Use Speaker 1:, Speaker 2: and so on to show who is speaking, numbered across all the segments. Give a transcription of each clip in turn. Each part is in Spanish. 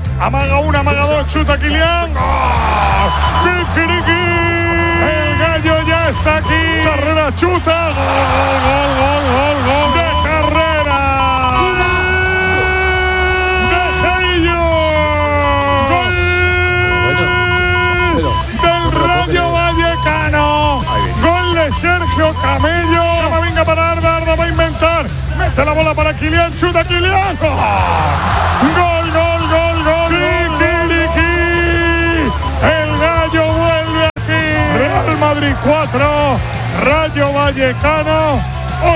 Speaker 1: Amaga una, amaga dos, chuta Kylian. ¡Gol! El gallo ya está aquí. Carrera, chuta. Gol. De Carrera. De Jaillo. Gol del Rayo Vallecano. Gol de Sergio Camello. Venga para Arda va a inventar. Mete la bola para Kylian, chuta Kylian. Gol. El gallo vuelve aquí. Real Madrid 4, Rayo Vallecano 1.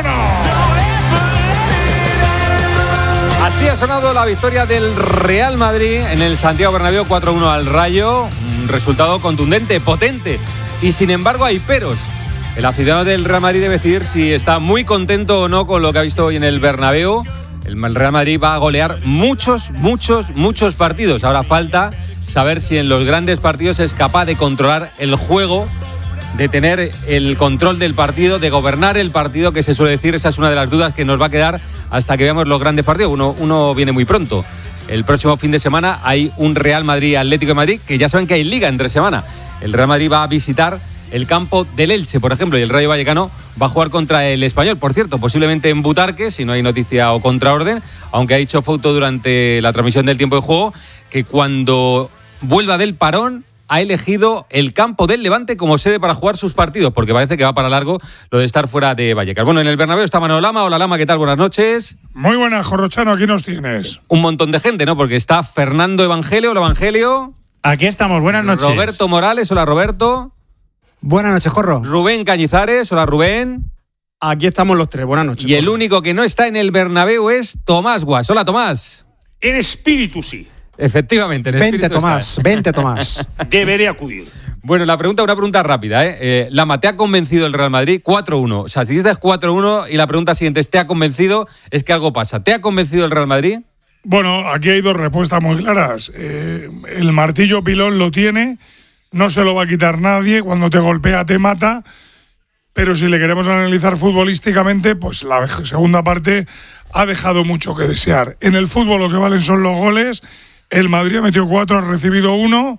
Speaker 2: Así ha sonado la victoria del Real Madrid en el Santiago Bernabéu, 4-1 al Rayo. Un resultado contundente, potente. Y sin embargo hay peros. El aficionado del Real Madrid debe decidir si está muy contento o no con lo que ha visto hoy en el Bernabéu. El Real Madrid va a golear muchos partidos. Ahora falta saber si en los grandes partidos es capaz de controlar el juego, de tener el control del partido, de gobernar el partido, que se suele decir. Esa es una de las dudas que nos va a quedar hasta que veamos los grandes partidos. Uno viene muy pronto. El próximo fin de semana hay un Real Madrid-Atlético de Madrid, que ya saben que hay liga entre semana. El Real Madrid va a visitar el campo del Elche, por ejemplo, y el Rayo Vallecano va a jugar contra el Español, por cierto, posiblemente en Butarque, si no hay noticia o contraorden, aunque ha dicho Fouto durante la transmisión del tiempo de juego que cuando vuelva del parón ha elegido el campo del Levante como sede para jugar sus partidos, porque parece que va para largo lo de estar fuera de Vallecas. Bueno, en el Bernabéu está Manolo Lama. Hola Lama, ¿qué tal? Buenas noches.
Speaker 1: Muy buenas, Jorrochano, aquí nos tienes.
Speaker 2: Un montón de gente, ¿no? Porque está Fernando Evangelio. Hola Evangelio.
Speaker 3: Aquí estamos, buenas noches.
Speaker 2: Roberto Morales, hola Roberto.
Speaker 4: Buenas noches, Jorro.
Speaker 2: Rubén Cañizares, hola Rubén.
Speaker 5: Aquí estamos los tres, buenas noches.
Speaker 2: Y el único que no está en el Bernabéu es Tomás Guas. Hola Tomás.
Speaker 6: En espíritu sí.
Speaker 2: Efectivamente, en espíritu
Speaker 4: Vente Tomás.
Speaker 6: Deberé acudir.
Speaker 2: Bueno, una pregunta rápida, Lama, ¿te ha convencido el Real Madrid? 4-1. O sea, si dices 4-1 y la pregunta siguiente es ¿te ha convencido? Es que algo pasa. ¿Te ha convencido el Real Madrid?
Speaker 1: Bueno, aquí hay dos respuestas muy claras. El martillo pilón lo tiene, no se lo va a quitar nadie, cuando te golpea te mata, pero si le queremos analizar futbolísticamente, pues la segunda parte ha dejado mucho que desear. En el fútbol lo que valen son los goles, el Madrid ha metido 4, ha recibido 1,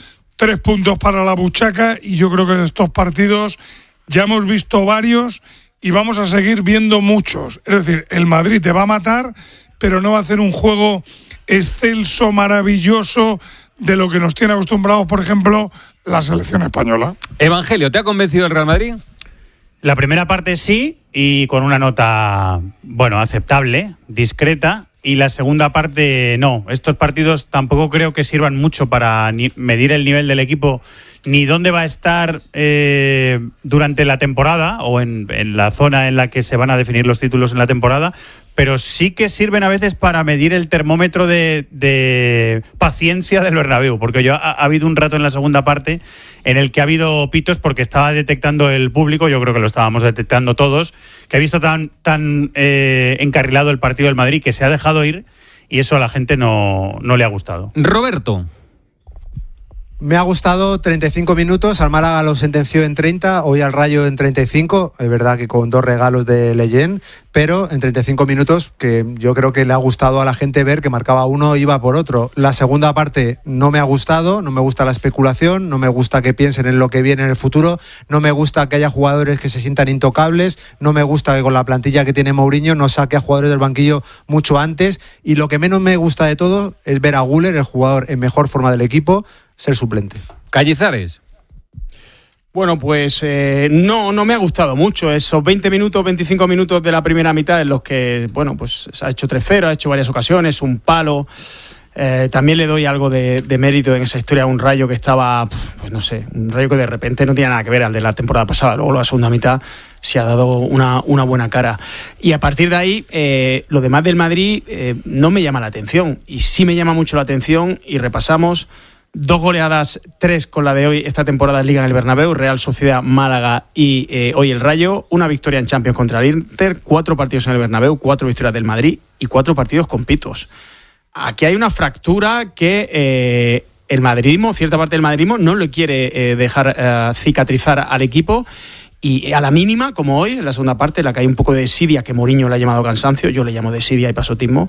Speaker 1: 3 puntos para la buchaca, y yo creo que de estos partidos ya hemos visto varios y vamos a seguir viendo muchos. Es decir, el Madrid te va a matar, pero no va a hacer un juego excelso, maravilloso, de lo que nos tiene acostumbrados, por ejemplo, la selección española.
Speaker 2: Evangelio, ¿te ha convencido el Real Madrid?
Speaker 3: La primera parte sí, y con una nota, aceptable, discreta, y la segunda parte no. Estos partidos tampoco creo que sirvan mucho para medir el nivel del equipo, ni dónde va a estar durante la temporada o en la zona en la que se van a definir los títulos en la temporada, pero sí que sirven a veces para medir el termómetro de paciencia del Bernabéu, porque ha habido un rato en la segunda parte en el que ha habido pitos porque estaba detectando el público, yo creo que lo estábamos detectando todos, que ha visto tan encarrilado el partido del Madrid que se ha dejado ir, y eso a la gente no le ha gustado.
Speaker 2: Roberto.
Speaker 4: Me ha gustado 35 minutos, al Málaga lo sentenció en 30, hoy al Rayo en 35, es verdad que con 2 regalos de Leyen, pero en 35 minutos que yo creo que le ha gustado a la gente ver que marcaba uno e iba por otro. La segunda parte no me ha gustado, no me gusta la especulación, no me gusta que piensen en lo que viene en el futuro, no me gusta que haya jugadores que se sientan intocables, no me gusta que con la plantilla que tiene Mourinho no saque a jugadores del banquillo mucho antes, y lo que menos me gusta de todo es ver a Güler, el jugador en mejor forma del equipo, ser suplente.
Speaker 2: Cañizares.
Speaker 5: Bueno, pues no me ha gustado mucho esos 20 minutos, 25 minutos de la primera mitad en los que, pues se ha hecho 3-0, ha hecho varias ocasiones, un palo. También le doy algo de mérito en esa historia a un Rayo que estaba, un Rayo que de repente no tiene nada que ver al de la temporada pasada. Luego la segunda mitad se ha dado una buena cara. Y a partir de ahí, lo demás del Madrid no me llama la atención. Y sí me llama mucho la atención, y repasamos 2 goleadas, 3 con la de hoy, esta temporada en Liga en el Bernabéu, Real Sociedad, Málaga y hoy el Rayo, una victoria en Champions contra el Inter, 4 partidos en el Bernabéu, 4 victorias del Madrid y 4 partidos con pitos. Aquí hay una fractura que el madridismo, cierta parte del madridismo, no le quiere dejar cicatrizar al equipo, y a la mínima, como hoy, en la segunda parte, en la que hay un poco de desidia, que Mourinho le ha llamado cansancio, yo le llamo desidia y pasotismo,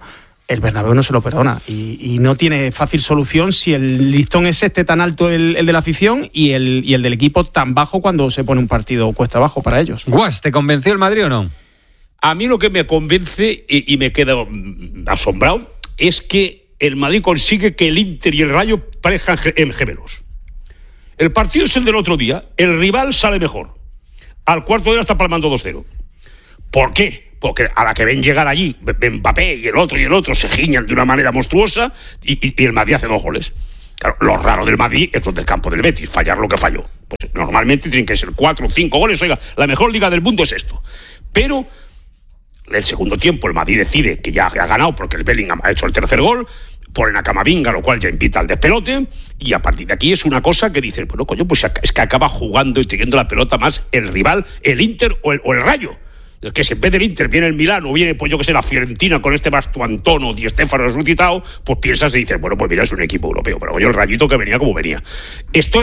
Speaker 5: el Bernabéu no se lo perdona y no tiene fácil solución si el listón es tan alto el de la afición y el del equipo tan bajo cuando se pone un partido cuesta abajo para ellos.
Speaker 2: Guas, ¿te convenció el Madrid o no?
Speaker 6: A mí lo que me convence y me quedo asombrado es que el Madrid consigue que el Inter y el Rayo parezcan gemelos. El partido es el del otro día, el rival sale mejor. Al cuarto de hora está palmando 2-0. ¿Por qué? Porque a la que ven llegar allí, Mbappé y el otro se giñan de una manera monstruosa y el Madrid hace 2 goles. Claro, lo raro del Madrid es lo del campo del Betis, fallar lo que falló. Pues normalmente tienen que ser 4 o 5 goles. Oiga, la mejor liga del mundo es esto. Pero el segundo tiempo el Madrid decide que ya ha ganado porque el Bellingham ha hecho el tercer gol, ponen a Camavinga, lo cual ya invita al despelote, y a partir de aquí es una cosa que dices, bueno, coño, pues es que acaba jugando y teniendo la pelota más el rival, el Inter o el Rayo. Es que si en vez del Inter viene el Milán o viene, pues yo que sé, la Fiorentina con este Bastuantono y Stéfano resucitado, pues piensas y dices, bueno, pues mira, es un equipo europeo, pero yo el Rayito que venía como venía. Esto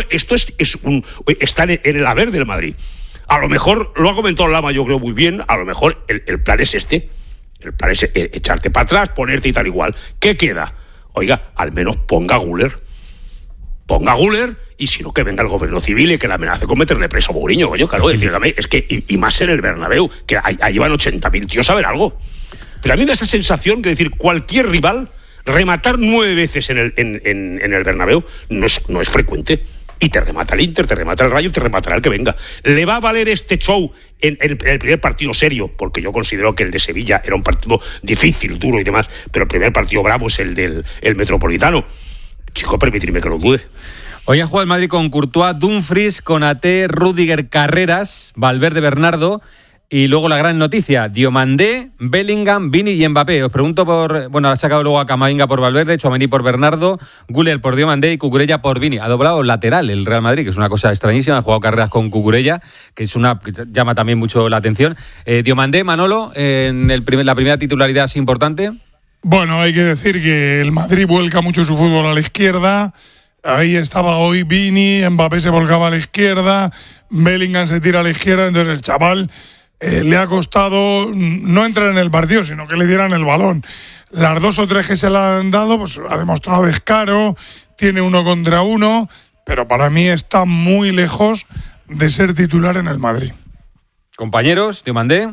Speaker 6: está en el haber del Madrid. A lo mejor, lo ha comentado Lama, yo creo muy bien, a lo mejor el plan es este. El plan es echarte para atrás, ponerte y tal igual. ¿Qué queda? Oiga, al menos ponga a Güler. Ponga a Güler y si no, que venga el gobierno civil y que la amenace con meterle preso a Mourinho, coño, claro, es que, y más en el Bernabéu, que ahí van 80.000 tíos a ver algo. Pero a mí me da esa sensación que decir, cualquier rival, rematar 9 veces en el Bernabéu no es frecuente. Y te remata el Inter, te remata el Rayo, te rematará el que venga. ¿Le va a valer este show en el primer partido serio? Porque yo considero que el de Sevilla era un partido difícil, duro y demás, pero el primer partido bravo es el del Metropolitano. Chico, permitidme que lo dude.
Speaker 2: Hoy ha jugado el Madrid con Courtois, Dumfries, Konaté, Rüdiger, Carreras, Valverde, Bernardo. Y luego la gran noticia, Diomandé, Bellingham, Vini y Mbappé. Os pregunto ha sacado luego a Camavinga por Valverde, Tchouaméni por Bernardo, Güler por Diomandé y Cucurella por Vini. Ha doblado lateral el Real Madrid, que es una cosa extrañísima. Ha jugado Carreras con Cucurella, que llama también mucho la atención. Diomandé, Manolo, en la primera titularidad es importante.
Speaker 1: Bueno, hay que decir que el Madrid vuelca mucho su fútbol a la izquierda. Ahí estaba hoy Vini, Mbappé se volcaba a la izquierda, Bellingham se tira a la izquierda, entonces el chaval le ha costado no entrar en el partido, sino que le dieran el balón. Las 2 o 3 que se le han dado, pues ha demostrado descaro, tiene 1 contra 1, pero para mí está muy lejos de ser titular en el Madrid.
Speaker 2: Compañeros, Diomandé.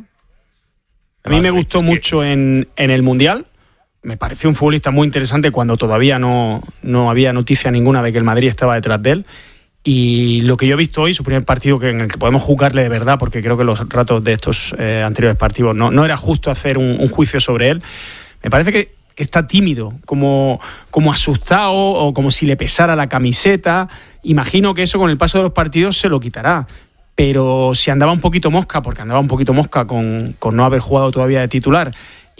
Speaker 5: A mí me gustó mucho en el Mundial. Me pareció un futbolista muy interesante cuando todavía no había noticia ninguna de que el Madrid estaba detrás de él. Y lo que yo he visto hoy, su primer partido en el que podemos juzgarle de verdad, porque creo que los ratos de estos anteriores partidos no era justo hacer un juicio sobre él. Me parece que está tímido, como asustado o como si le pesara la camiseta. Imagino que eso con el paso de los partidos se lo quitará. Pero si andaba un poquito mosca, porque andaba un poquito mosca con no haber jugado todavía de titular,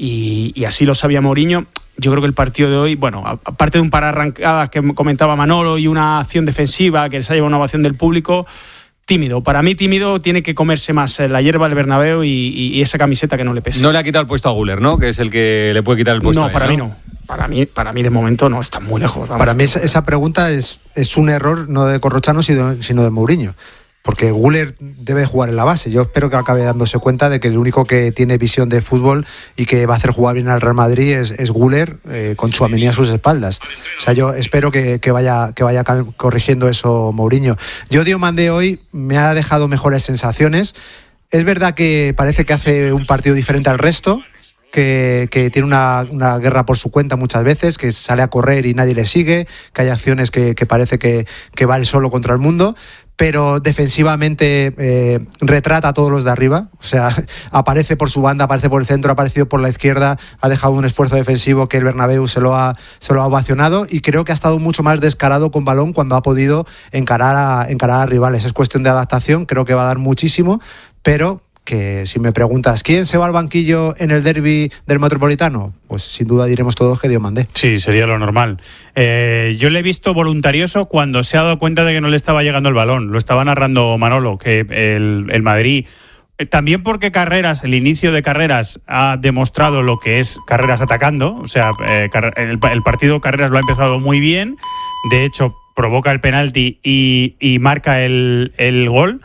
Speaker 5: y así lo sabía Mourinho, yo creo que el partido de hoy, bueno, aparte de un par de arrancadas que comentaba Manolo y una acción defensiva que se ha llevado una ovación del público, tímido. Para mí tímido, tiene que comerse más la hierba del Bernabéu y esa camiseta que no le pesa.
Speaker 2: No le ha quitado el puesto a Güler, ¿no? Que es el que le puede quitar el puesto.
Speaker 5: No, para mí no. Para mí de momento no, está muy lejos. Vamos.
Speaker 4: Para mí esa pregunta es un error no de Corrochano sino de Mourinho. Porque Güler debe jugar en la base. Yo espero que acabe dándose cuenta de que el único que tiene visión de fútbol y que va a hacer jugar bien al Real Madrid es Güler, con Tchouaméni a sus espaldas. O sea, yo espero que vaya corrigiendo eso Mourinho. Yo Diomandé hoy me ha dejado mejores sensaciones. Es verdad que parece que hace un partido diferente al resto, que tiene una guerra por su cuenta muchas veces, que sale a correr y nadie le sigue, que hay acciones que parece que va él solo contra el mundo, pero defensivamente retrata a todos los de arriba. O sea, aparece por su banda, aparece por el centro, ha aparecido por la izquierda, ha dejado un esfuerzo defensivo que el Bernabéu se lo ha ovacionado, y creo que ha estado mucho más descarado con balón cuando ha podido encarar a rivales. Es cuestión de adaptación, creo que va a dar muchísimo, pero que si me preguntas ¿quién se va al banquillo en el derbi del Metropolitano? Pues sin duda diremos todos que Diomandé.
Speaker 3: Sí, sería lo normal. Yo le he visto voluntarioso cuando se ha dado cuenta de que no le estaba llegando el balón. Lo estaba narrando Manolo, que el Madrid, también porque el inicio de Carreras ha demostrado lo que es Carreras atacando. O sea, el partido Carreras lo ha empezado muy bien. De hecho, provoca el penalti y marca el gol.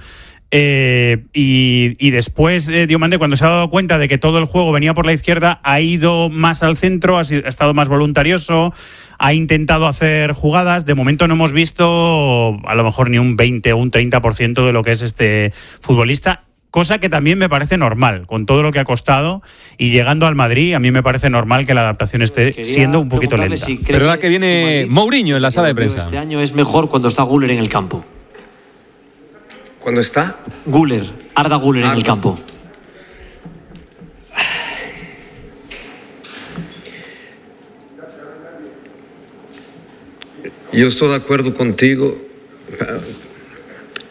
Speaker 3: Y después Diomandé, cuando se ha dado cuenta de que todo el juego venía por la izquierda, ha ido más al centro, ha estado más voluntarioso, ha intentado hacer jugadas. De momento no hemos visto a lo mejor ni un 20 o un 30% de lo que es este futbolista, cosa que también me parece normal, con todo lo que ha costado, y llegando al Madrid a mí me parece normal que la adaptación esté siendo un poquito lenta.
Speaker 2: Pero ahora que viene Mourinho en la sala de prensa.
Speaker 7: Este año es mejor cuando está Güler en el campo.
Speaker 8: ¿Cuándo está?
Speaker 7: Güler, Arda Güler en el campo.
Speaker 8: Yo estoy de acuerdo contigo